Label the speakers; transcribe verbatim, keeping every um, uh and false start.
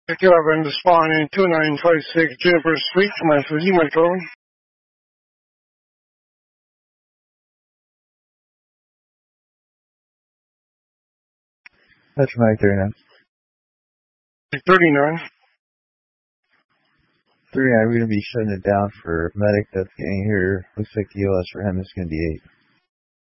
Speaker 1: Pick it up and spawn in two nine five six Juniper Street, command for you, Micro.
Speaker 2: That's Mike thirty-nine.
Speaker 1: thirty-nine.
Speaker 2: thirty-nine, we're going to be shutting it down for medic that's getting here. Looks like the E L S for him is going to be eight.